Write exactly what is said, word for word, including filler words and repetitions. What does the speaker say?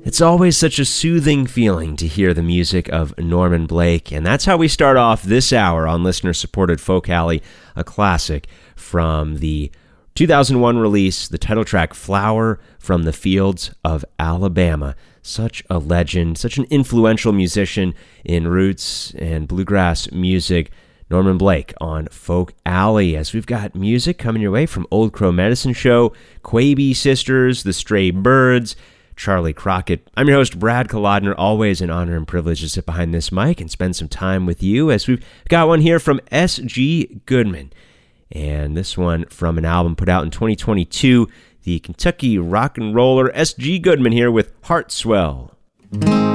It's always such a soothing feeling to hear the music of Norman Blake, and that's how we start off this hour on listener-supported Folk Alley, a classic from the two thousand one release, the title track Flower from the Fields of Alabama. Such a legend, such an influential musician in roots and bluegrass music, Norman Blake on Folk Alley, as we've got music coming your way from Old Crow Medicine Show, Quaby Sisters, The Stray Birds, Charlie Crockett. I'm your host, Brad Kolodner. Always an honor and privilege to sit behind this mic and spend some time with you, as we've got one here from S G Goodman. And this one from an album put out in twenty twenty-two, the Kentucky rock and roller S G Goodman here with Heartswell.